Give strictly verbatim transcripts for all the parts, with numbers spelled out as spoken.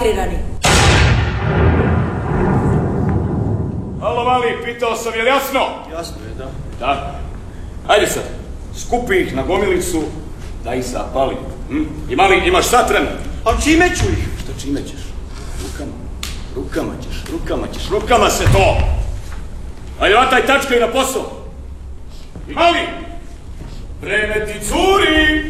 masakrirani. Alo, mali, pitao sam, je li jasno? Jasno je, da. Da. Ajde sad, skupi ih na gomilicu, da ih zapali. Hm? I mali, imaš sat vremena. A čime ću ih? Što čime ćeš? Rukama. Rukama ćeš, rukama ćeš, rukama se to! Ajde, vataj tačka i na posao. I mali, vreme ti curi!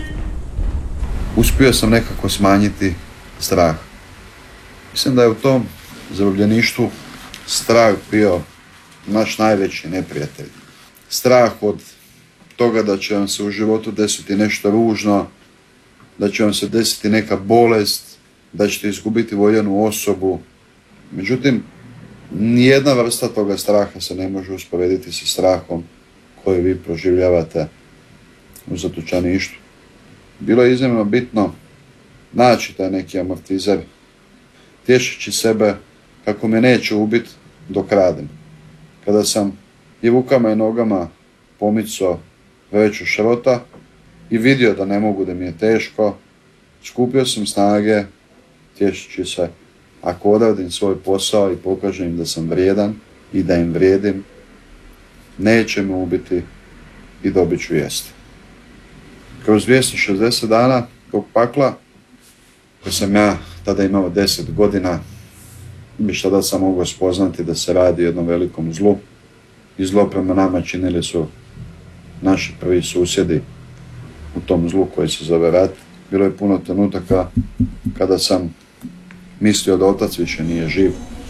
Uspio sam nekako smanjiti strah. Mislim da je u tom zarobljeništvu strah bio naš najveći neprijatelj. Strah od toga da će vam se u životu desiti nešto ružno, da će vam se desiti neka bolest, da ćete izgubiti voljenu osobu. Međutim, nijedna vrsta toga straha se ne može usporediti sa strahom koji vi proživljavate u zatočeništvu. Bilo je iznimno bitno naći taj neki amortizer, tješeći sebe kako me neće ubiti dok radim. Kada sam i rukama i nogama pomicao vreću šrota i vidio da ne mogu, da mi je teško, skupio sam snage, tješeći se, ako odradim svoj posao i pokažem im da sam vrijedan i da im vrijedim, neće me ubiti i dobit ću jesti. Kroz dvjesto šezdeset dana tog pakla, koji sam ja tada imao deset godina, već tada sam mogao spoznati da se radi o jednom velikom zlu. I zlo prema nama činili su naši prvi susjedi u tom zlu koji se zove rat. Bilo je puno trenutaka kada sam mislio da otac više nije živ.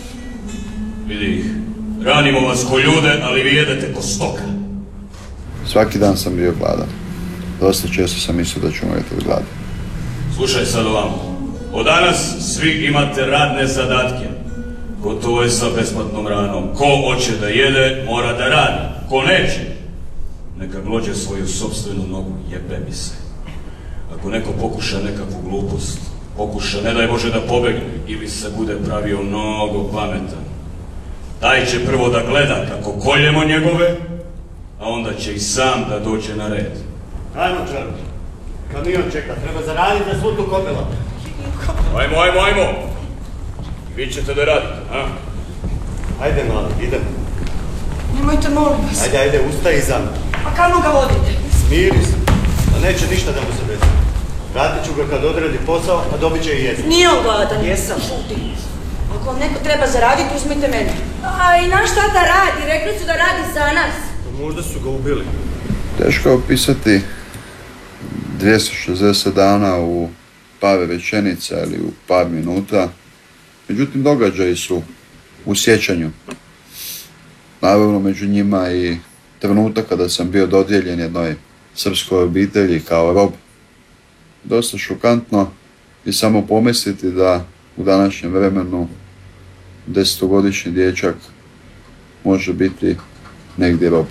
Vidi, ranimo vas ko ljude, ali vi jedete ko stoka. Svaki dan sam bio gladan. Dosta često sam mislio da ću umreti od glada. Slušaj sad ovamo. Od danas svi imate radne zadatke. Gotovo je sa besplatnom ranom. Ko hoće da jede, mora da radi. Ko neće, neka glođe svoju sopstvenu nogu, jebe mi se. Ako neko pokuša nekakvu glupost, pokuša, ne daj Bože, da pobegne ili se bude pravio mnogo pametan, taj će prvo da gleda kako koljemo njegove, a onda će i sam da dođe na red. Ajmo, Čarli. Kamion čeka, treba zaraditi za svu tu kopela. Ajmo, ajmo, ajmo! Vi ćete da radite, a? Ajde, mali, idemo. Nemojte, molim vas. Ajde, ajde, ustaj iza mene. A kamo ga vodite? Smiri se. A neće ništa da mu se desi. Vratit ću ga kad odradi posao, a dobit će i jesti. Nije on gladan. Jesam. Šuti. Ako vam neko treba zaraditi, uzmite mene. A i naš tata radi, rekli su da radi za nas. Pa možda su ga ubili. Teško je opisati dvjesto šezdeset dana u par rečenica ili u par minuta. Međutim, događaji su u sjećanju. Naravno, među njima i trenutak kada sam bio dodijeljen jednoj srpskoj obitelji kao rob. Dosta šokantno i samo pomisliti da u današnjem vremenu desetogodišnji dječak može biti negdje rob.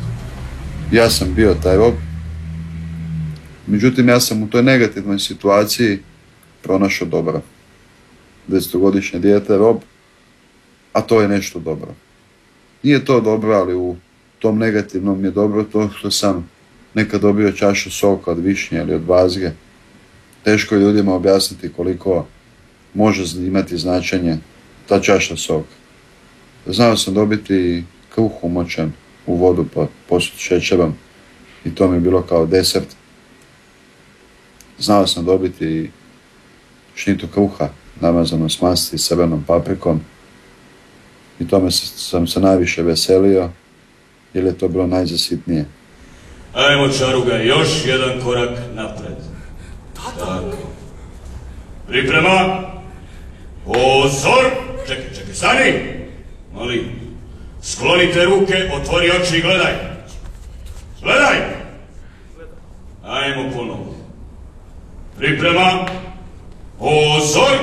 Ja sam bio taj rob, međutim ja sam u toj negativnoj situaciji pronašao dobro. Desetogodišnje dijete rob, a to je nešto dobro. Nije to dobro, ali u tom negativnom je dobro to što sam nekad dobio čašu soka od višnje ili od bazge. Teško je ljudima objasniti koliko može imati značenje ta čaša soka. Znao sam dobiti kruh umočen u vodu posut šećerom i to mi je bilo kao desert. Znao sam dobiti šnitu kruha namazano s masti s crvenom paprikom i tome sam se najviše veselio jer je to bilo najzasitnije. Ajmo, Čaruga, još jedan korak napred. Tako. Priprema. Pozor. Čekaj, čekaj, stani. Mali, sklonite ruke, otvori oči i gledaj. Gledaj. Ajmo ponovo. Priprema. Pozor.